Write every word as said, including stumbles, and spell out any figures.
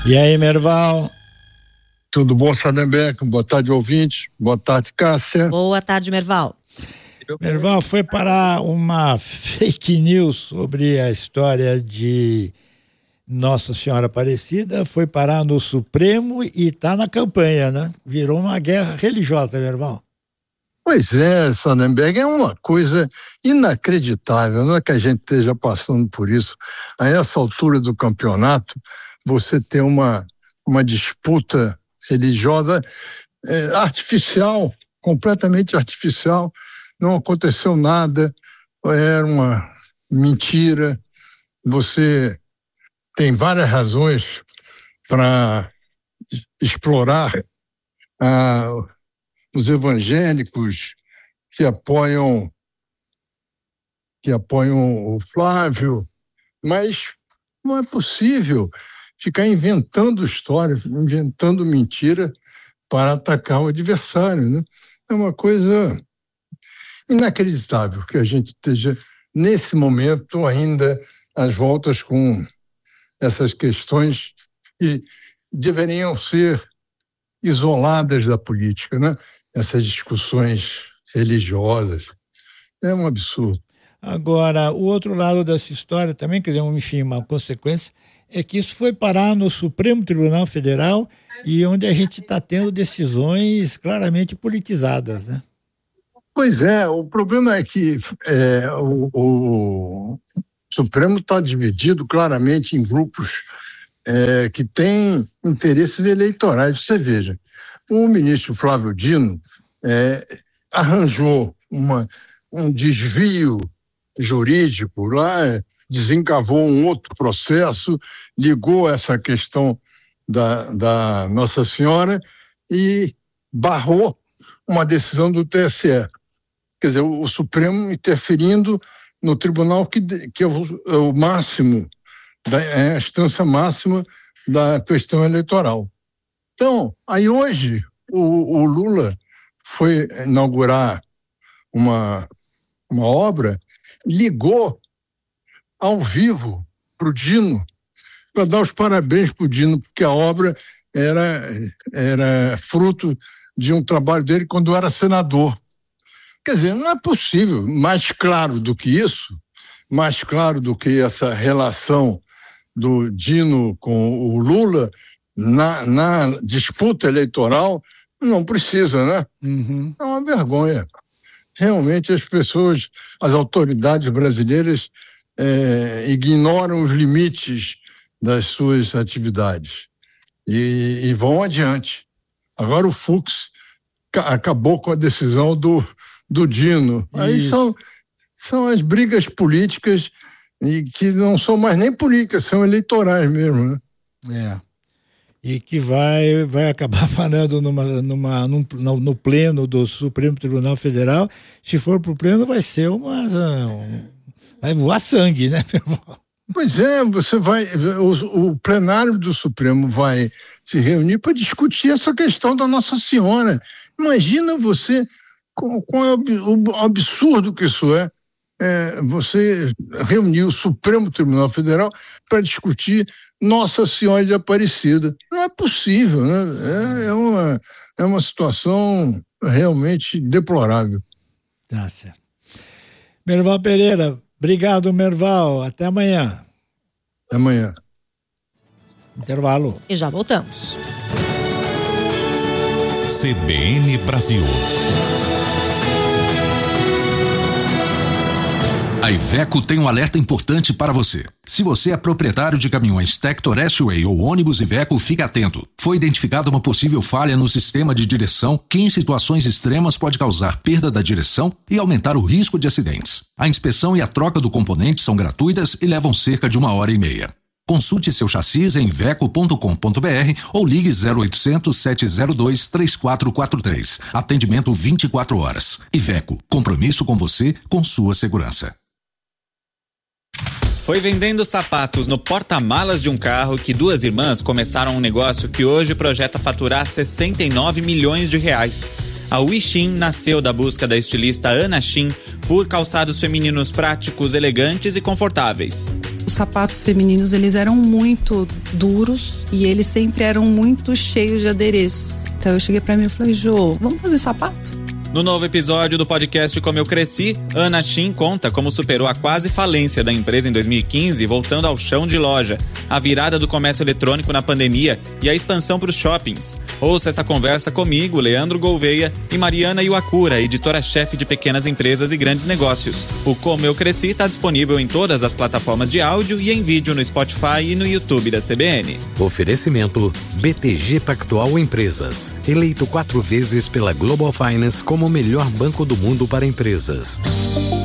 E aí, Merval? Tudo bom, Sardenberg? Boa tarde, ouvintes. Boa tarde, Cássia. Boa tarde, Merval. Merval, foi parar uma fake news sobre a história de Nossa Senhora Aparecida, foi parar no Supremo e está na campanha, né? Virou uma guerra religiosa, Merval. Pois é, Sardenberg, é uma coisa inacreditável, não é que a gente esteja passando por isso. A essa altura do campeonato, você ter uma, uma disputa religiosa é, artificial, completamente artificial, não aconteceu nada, era uma mentira. Você tem várias razões para explorar ah, os evangélicos que apoiam que apoiam o Flávio, mas não é possível ficar inventando história, inventando mentira para atacar o adversário, né? É uma coisa inacreditável que a gente esteja, nesse momento, ainda às voltas com essas questões que deveriam ser isoladas da política, né? Essas discussões religiosas. É um absurdo. Agora, o outro lado dessa história também, quer dizer, enfim, uma consequência, é que isso foi parar no Supremo Tribunal Federal e onde a gente está tendo decisões claramente politizadas, né? Pois é, o problema é que é, o, o Supremo está dividido claramente em grupos é, que têm interesses eleitorais. Você veja, o ministro Flávio Dino é, arranjou uma, um desvio jurídico lá, desencavou um outro processo, ligou essa questão da, da Nossa Senhora e barrou uma decisão do T S E. Quer dizer, o, o Supremo interferindo no tribunal que, que é, o, é o máximo, da, é a instância máxima da questão eleitoral. Então, aí hoje o, o Lula foi inaugurar uma, uma obra, ligou ao vivo para o Dino, para dar os parabéns para o Dino, porque a obra era, era fruto de um trabalho dele quando era senador. Quer dizer, não é possível, mais claro do que isso, mais claro do que essa relação do Dino com o Lula na, na disputa eleitoral, não precisa, né? Uhum. É uma vergonha. Realmente as pessoas, as autoridades brasileiras é, ignoram os limites das suas atividades e, e vão adiante. Agora o Fux acabou com a decisão do, do Dino. Aí são, são as brigas políticas e que não são mais nem políticas, são eleitorais mesmo, né? É. E que vai, vai acabar parando numa, numa, num, no, no pleno do Supremo Tribunal Federal. Se for pro pleno, vai ser uma... Um, vai voar sangue, né, meu irmão? Pois é, você vai, o, o plenário do Supremo vai se reunir para discutir essa questão da Nossa Senhora. Imagina você, com, com o absurdo que isso é, é, você reunir o Supremo Tribunal Federal para discutir Nossa Senhora de Aparecida. Não é possível, né? É, é, uma, é uma situação realmente deplorável. Tá certo. Merval Pereira, obrigado, Merval. Até amanhã. Até amanhã. Intervalo. E já voltamos. C B N Brasil. A Iveco tem um alerta importante para você. Se você é proprietário de caminhões Tector S-Way ou ônibus Iveco, fique atento. Foi identificada uma possível falha no sistema de direção que, em situações extremas, pode causar perda da direção e aumentar o risco de acidentes. A inspeção e a troca do componente são gratuitas e levam cerca de uma hora e meia. Consulte seu chassi em iveco ponto com ponto b r ou ligue zero oitocentos, sete zero dois, três quatro quatro três. Atendimento vinte e quatro horas. Iveco, compromisso com você, com sua segurança. Foi vendendo sapatos no porta-malas de um carro que duas irmãs começaram um negócio que hoje projeta faturar sessenta e nove milhões de reais. A Wixin nasceu da busca da estilista Ana Shin por calçados femininos práticos, elegantes e confortáveis. os sapatos femininos, eles eram muito duros e eles sempre eram muito cheios de adereços. Então eu cheguei pra mim e falei, Jô, vamos fazer sapato? No novo episódio do podcast Como Eu Cresci, Ana Shin conta como superou a quase falência da empresa em dois mil e quinze, voltando ao chão de loja, a virada do comércio eletrônico na pandemia e a expansão para os shoppings. Ouça essa conversa comigo, Leandro Gouveia, e Mariana Iwakura, editora-chefe de pequenas empresas e grandes negócios. O Como Eu Cresci está disponível em todas as plataformas de áudio e em vídeo no Spotify e no YouTube da C B N. Oferecimento B T G Pactual Empresas, eleito quatro vezes pela Global Finance como o melhor banco do mundo para empresas.